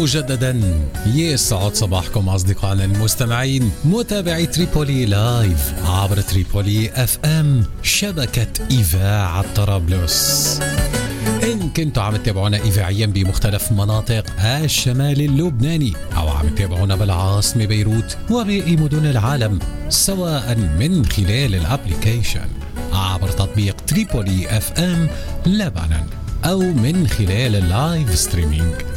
مجددا يسعد صباحكم أصدقائنا المستمعين متابعي تريبولي لايف عبر تريبولي اف ام شبكة إذاعة طرابلس. إن كنتوا عم تتابعونا إذاعيا بمختلف مناطق الشمال اللبناني أو عم تتابعونا بالعاصمة بيروت وباقي مدن العالم سواء من خلال الابليكيشن عبر تطبيق تريبولي اف ام لبنان أو من خلال اللايف ستريمينج